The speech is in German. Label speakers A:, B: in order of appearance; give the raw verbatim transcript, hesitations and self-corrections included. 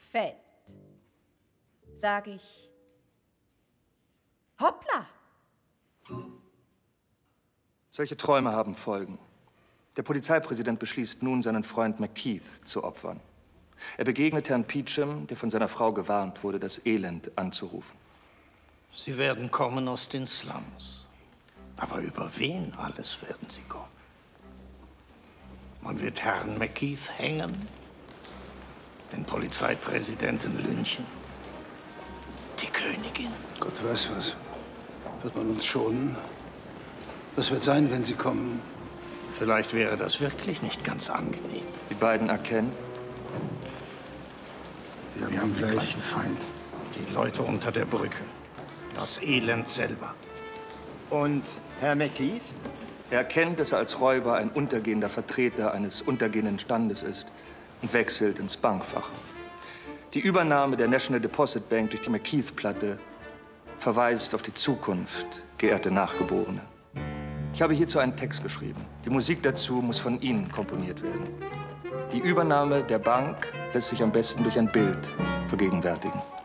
A: fällt, sage ich, hoppla.
B: Solche Träume haben Folgen. Der Polizeipräsident beschließt nun, seinen Freund McKeith zu opfern. Er begegnet Herrn Peacham, der von seiner Frau gewarnt wurde, das Elend anzurufen.
C: Sie werden kommen aus den Slums. Aber über wen alles werden sie kommen? Man wird Herrn McKeith hängen, den Polizeipräsidenten lynchen, die Königin.
D: Gott weiß was. Wird man uns schonen? Was wird sein, wenn sie kommen?
C: Vielleicht wäre das wirklich nicht ganz angenehm.
B: Die beiden erkennen,
D: Wir haben,
C: Wir haben
D: den
C: den
D: gleichen
C: gleichen Feind. Die Leute unter der Brücke. Das Elend selber.
E: Und Herr McKeith?
B: er erkennt, dass er als Räuber ein untergehender Vertreter eines untergehenden Standes ist und wechselt ins Bankfach. Die Übernahme der National Deposit Bank durch die McKeith-Platte verweist auf die Zukunft, geehrte Nachgeborene. Ich habe hierzu einen Text geschrieben. Die Musik dazu muss von Ihnen komponiert werden. Die Übernahme der Bank lässt sich am besten durch ein Bild vergegenwärtigen.